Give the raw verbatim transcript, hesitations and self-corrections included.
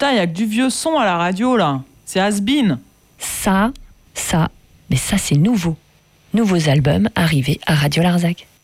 putain, il y a que du vieux son à la radio, là. C'est has-been. Ça, ça, mais ça c'est nouveau. Nouveaux albums arrivés à Radio Larzac.